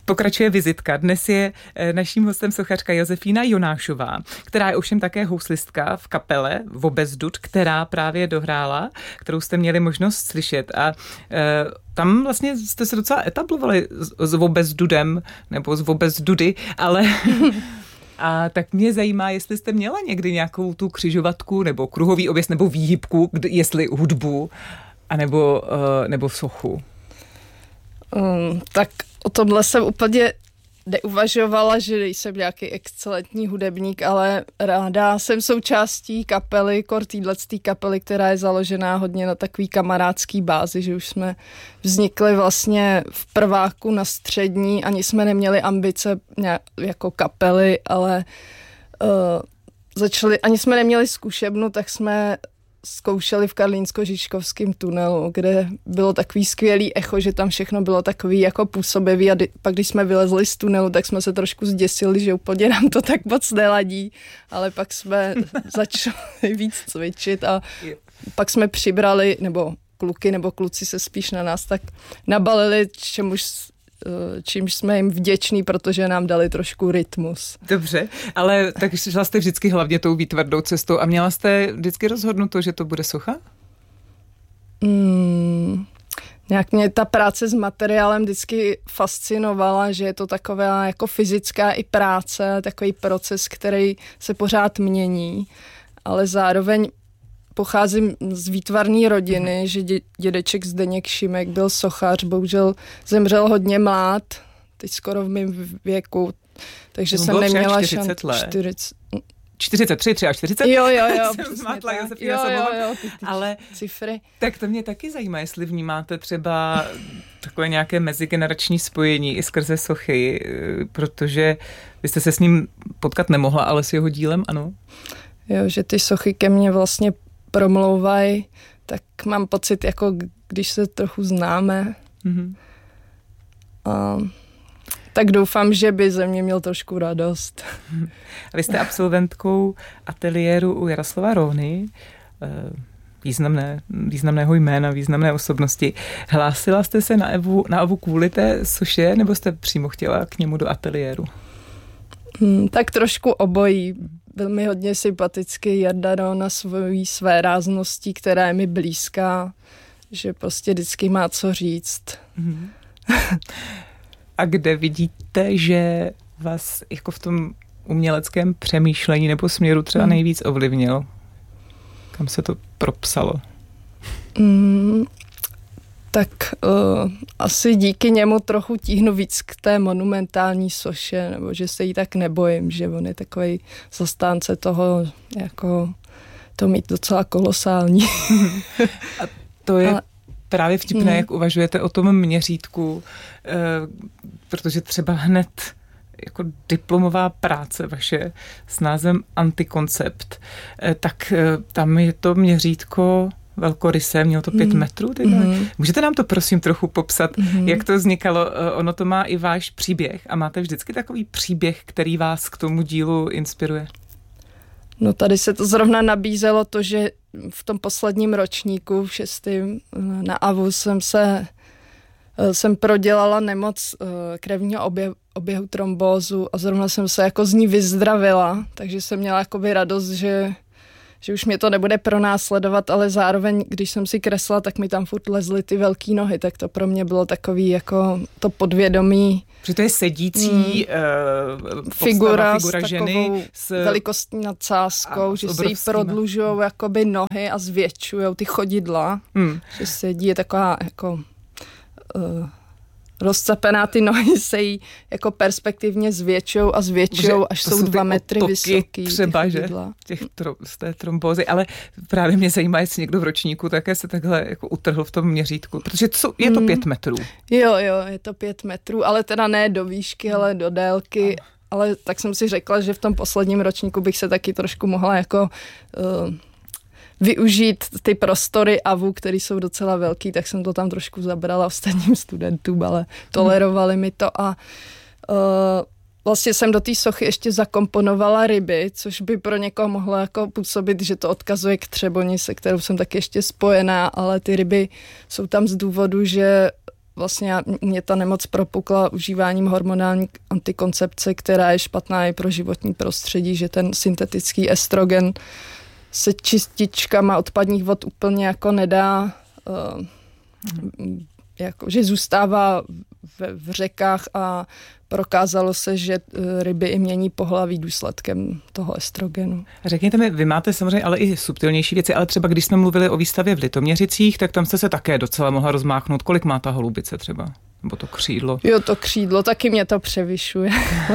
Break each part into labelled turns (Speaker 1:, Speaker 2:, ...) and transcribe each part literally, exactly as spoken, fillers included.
Speaker 1: Pokračuje vizitka. Dnes je naším hostem sochařka Josefína Jonášová, která je ovšem také houslistka v kapele Vobezdud, která právě dohrála, kterou jste měli možnost slyšet. A e, tam vlastně jste se docela etablovali s, s Vobezdudem, nebo s Vobezdudy, ale... A tak mě zajímá, jestli jste měla někdy nějakou tu křižovatku, nebo kruhový objezd, nebo výhybku, jestli hudbu, anebo, uh, nebo sochu.
Speaker 2: Um, tak o tomhle jsem úplně neuvažovala, že jsem nějaký excelentní hudebník, ale ráda jsem součástí kapely, kor týhletý kapely, která je založená hodně na takový kamarádský bázi, že už jsme vznikli vlastně v prváku na střední, ani jsme neměli ambice jako kapely, ale uh, začali, ani jsme neměli zkušebnu, tak jsme zkoušeli v Karlínsko-Žižkovském tunelu, kde bylo takový skvělý echo, že tam všechno bylo takový jako působivý a di- pak když jsme vylezli z tunelu, tak jsme se trošku zděsili, že úplně nám to tak moc neladí, ale pak jsme začali víc cvičit a pak jsme přibrali, nebo kluky nebo kluci se spíš na nás tak nabalili, čemuž čímž jsme jim vděční, protože nám dali trošku rytmus.
Speaker 1: Dobře, ale tak šla jste vždycky hlavně tou výtvrdou cestou a měla jste vždycky rozhodnuto, že to bude socha?
Speaker 2: Hmm, nějak mě ta práce s materiálem vždycky fascinovala, že je to taková jako fyzická i práce, takový proces, který se pořád mění, ale zároveň pocházím z výtvarné rodiny, že dě, dědeček Zdeněk Šimek byl sochař, bohužel zemřel hodně mlád, teď skoro v mém věku, takže jsem neměla
Speaker 1: čtyřicet let.
Speaker 2: čtyřicet
Speaker 1: čtyřicet tři, čtyřicet?
Speaker 2: Jo, jo, jo.
Speaker 1: Jsem zmátla, Josefína,
Speaker 2: jo, jo, jo,
Speaker 1: ty, ty
Speaker 2: ale cifry.
Speaker 1: Tak to mě taky zajímá, jestli vnímáte třeba takové nějaké mezigenerační spojení i skrze sochy, protože vy jste se s ním potkat nemohla, ale s jeho dílem ano?
Speaker 2: Jo, že ty sochy ke mně vlastně promlouvají, tak mám pocit, jako když se trochu známe. Mm-hmm. A, tak doufám, že by ze mě měl trošku radost.
Speaker 1: A vy jste absolventkou ateliéru u Jaroslava Rohny, významné, významného jména, významné osobnosti. Hlásila jste se na Evu, na Evu kvůli té soše, nebo jste přímo chtěla k němu do ateliéru?
Speaker 2: Hmm, tak trošku obojí. Byl mi hodně sympatický Jarda Rohna svojí své rázností, která je mi blízká, že prostě vždycky má co říct. Mm.
Speaker 1: A kde vidíte, že vás jako v tom uměleckém přemýšlení nebo směru třeba nejvíc ovlivnil? Kam se to propsalo?
Speaker 2: Mm, tak uh, asi díky němu trochu tíhnu víc k té monumentální soše, nebo že se jí tak nebojím, že on je takovej zastánce toho, jako to mít docela kolosální.
Speaker 1: A to je... Ale právě vtipné, hmm. jak uvažujete o tom měřítku, eh, protože třeba hned jako diplomová práce vaše s názvem Antikoncept, eh, tak eh, tam je to měřítko velkorysé, mělo to pět hmm. metrů. Hmm. Můžete nám to prosím trochu popsat, hmm. jak to vznikalo? Ono to má i váš příběh a máte vždycky takový příběh, který vás k tomu dílu inspiruje?
Speaker 2: No tady se to zrovna nabízelo to, že v tom posledním ročníku, v šestém na AVU jsem se jsem prodělala nemoc krevního oběhu, oběhu trombózu a zrovna jsem se jako z ní vyzdravila, takže jsem měla jakoby radost, že, že už mě to nebude pronásledovat, ale zároveň, když jsem si kresla, tak mi tam furt lezly ty velký nohy, tak to pro mě bylo takový jako to podvědomí.
Speaker 1: Že to je sedící mm. uh,
Speaker 2: figura,
Speaker 1: figura
Speaker 2: s
Speaker 1: ženy
Speaker 2: s velikostní nadsázkou, že se jí prodlužujou jakoby nohy a zvětšujou ty chodidla, mm. že sedí je taková jako uh, rozcapená, ty nohy se jí jako perspektivně zvětšujou a zvětšujou, až jsou dva metry vysoký.
Speaker 1: Třeba, že? Těch tro, z té trombózy, ale právě mě zajímá, jestli někdo v ročníku také se takhle jako utrhl v tom měřítku, protože co, je to pět metrů.
Speaker 2: Jo, jo, je to pět metrů, ale teda ne do výšky, ale do délky, ale tak jsem si řekla, že v tom posledním ročníku bych se taky trošku mohla jako uh, využít ty prostory AVU, které jsou docela velký, tak jsem to tam trošku zabrala ostatním studentům, ale tolerovali mi to a uh, vlastně jsem do té sochy ještě zakomponovala ryby, což by pro někoho mohlo jako působit, že to odkazuje k Třeboni, se kterou jsem taky ještě spojená, ale ty ryby jsou tam z důvodu, že vlastně mě ta nemoc propukla užíváním hormonální antikoncepce, která je špatná i pro životní prostředí, že ten syntetický estrogen se čističkama odpadních vod úplně jako nedá, uh, jako, že zůstává v, v řekách a prokázalo se, že ryby i mění pohlaví důsledkem toho estrogenu.
Speaker 1: Řekněte mi, vy máte samozřejmě ale i subtilnější věci, ale třeba když jsme mluvili o výstavě v Litoměřicích, tak tam jste se také docela mohla rozmáchnout. Kolik má ta holubice třeba? Nebo to křídlo?
Speaker 2: Jo, to křídlo, taky mě to převyšuje.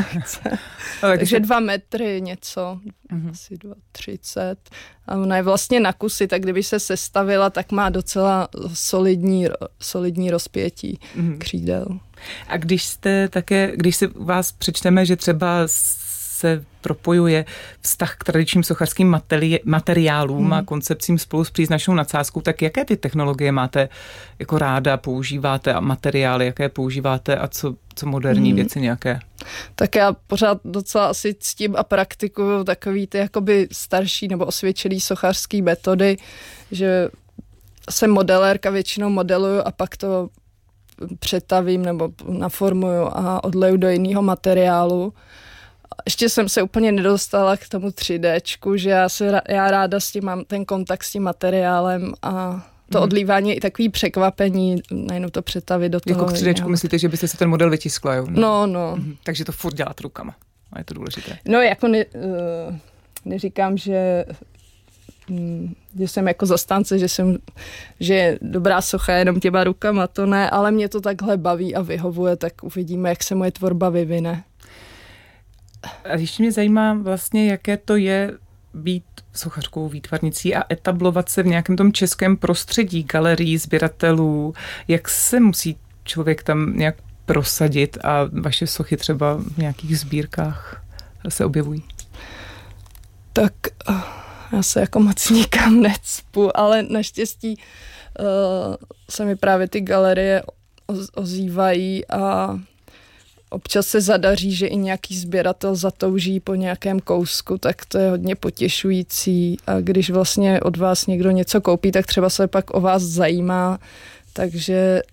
Speaker 2: Takže dva metry něco, uh-huh. asi dva třicet. A ona je vlastně na kusy, tak kdyby se sestavila, tak má docela solidní, solidní rozpětí uh-huh. křídel.
Speaker 1: A když jste také, když si u vás přečteme, že třeba se propojuje vztah k tradičním sochařským materi- materiálům hmm. a koncepcím spolu s příznačnou nadsázkou, tak jaké ty technologie máte jako ráda, používáte a materiály, jaké používáte a co, co moderní hmm. věci nějaké?
Speaker 2: Tak já pořád docela asi ctím a praktikuju takový ty jakoby starší nebo osvědčilý sochařský metody, že jsem modelérka, většinou modeluju a pak to přetavím nebo naformuju a odleju do jiného materiálu. Ještě jsem se úplně nedostala k tomu tři déčku, že já, se, já ráda s tím mám ten kontakt s tím materiálem a to hmm. odlívání je i takový překvapení, najednou to přetavit do toho.
Speaker 1: Jako v tři déčku myslíte, že byste si ten model vytiskla, jo?
Speaker 2: No, no.
Speaker 1: Mhm. Takže to furt dělat rukama. A je to důležité.
Speaker 2: No, jako ne, neříkám, že že jsem jako zastánce, že jsem, že je dobrá socha jenom těma rukama, to ne, ale mě to takhle baví a vyhovuje, tak uvidíme, jak se moje tvorba vyvine.
Speaker 1: A ještě mě zajímá vlastně, jaké to je být sochařkou, výtvarnicí a etablovat se v nějakém tom českém prostředí galerií, sběratelů, jak se musí člověk tam nějak prosadit a vaše sochy třeba v nějakých sbírkách se objevují?
Speaker 2: Tak já se jako moc nikam necpu, ale naštěstí uh, se mi právě ty galerie ozývají a občas se zadaří, že i nějaký sběratel zatouží po nějakém kousku, tak to je hodně potěšující a když vlastně od vás někdo něco koupí, tak třeba se pak o vás zajímá, takže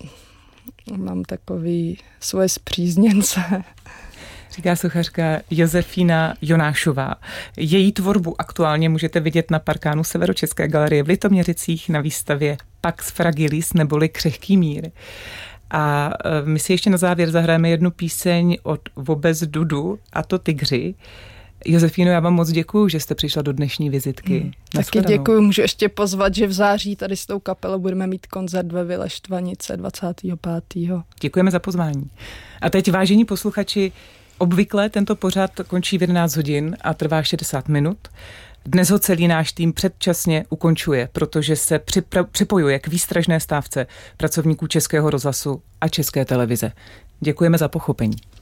Speaker 2: mám takový svoje spřízněnce.
Speaker 1: Říká sochařka Josefína Jonášová. Její tvorbu aktuálně můžete vidět na parkánu Severočeské galerie v Litoměřicích na výstavě Pax Fragilis neboli Křehký mír. A my si ještě na závěr zahrajeme jednu píseň od Vobez Dudu, a to Tygři. Josefíno, já vám moc děkuju, že jste přišla do dnešní vizitky. Hmm.
Speaker 2: Taky děkuju, můžu ještě pozvat, že v září tady s tou kapelou budeme mít koncert ve Vile Štvanice dvacátého pátého
Speaker 1: Děkujeme za pozvání. A teď, vážení posluchači, obvykle tento pořad končí v jedenáct hodin a trvá šedesát minut. Dnes ho celý náš tým předčasně ukončuje, protože se připra- připojuje k výstražné stávce pracovníků Českého rozhlasu a České televize. Děkujeme za pochopení.